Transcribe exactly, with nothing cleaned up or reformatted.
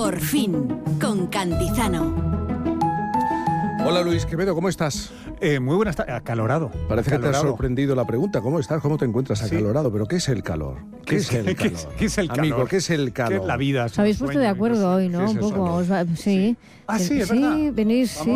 Por fin, con Cantizano. Hola Luis Quevedo, ¿cómo estás? Eh, muy buenas tardes. Acalorado. Parece acalorado. que te ha sorprendido la pregunta. ¿Cómo estás? ¿Cómo te encuentras acalorado? ¿Pero qué es el calor? ¿Qué, ¿Qué es el calor? ¿Qué, ¿Qué es el calor? Amigo, ¿qué es el calor? ¿Qué es la vida? Os habéis puesto de acuerdo hoy, ¿no? Un poco. Os va, sí. Ah, sí, es sí, verdad. venís, sí.